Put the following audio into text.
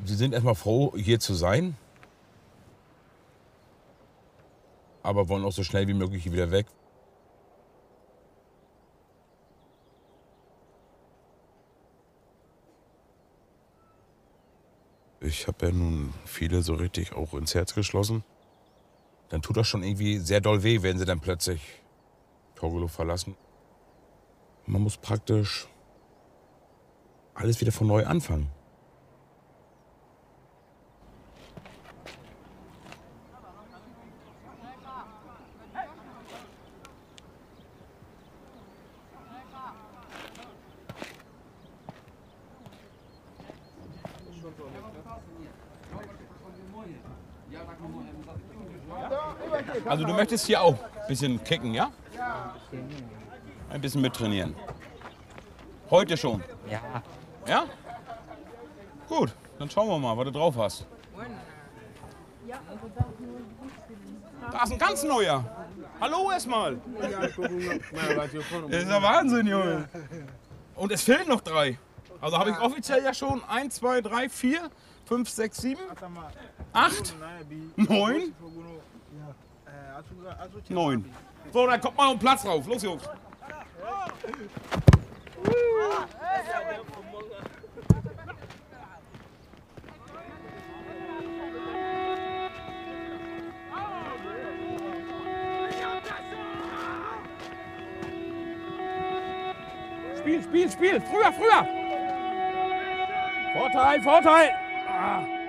Sie sind erstmal froh, hier zu sein, aber wollen auch so schnell wie möglich hier wieder weg. Ich habe ja nun viele so richtig auch ins Herz geschlossen. Dann tut das schon irgendwie sehr doll weh, wenn sie dann plötzlich Torgelow verlassen. Man muss praktisch alles wieder von neu anfangen. Also du möchtest hier auch ein bisschen kicken, ja? Ein bisschen mittrainieren. Heute schon? Ja. Ja? Gut, dann schauen wir mal, was du drauf hast. Da ist ein ganz neuer. Hallo erstmal. Das ist ja Wahnsinn, Junge. Und es fehlen noch 3. Also habe ich offiziell ja schon 1, 2, 3, 4, 5, 6, 7, 8, 9. 9. So, dann kommt mal auf den Platz rauf. Los, Jungs. Spiel. Früher. Vorteil.